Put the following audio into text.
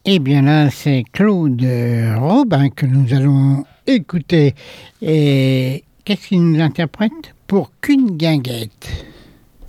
Eh bien là, c'est Claude Robin que nous allons écouter. Et qu'est-ce qu'il nous interprète pour qu'une guinguette?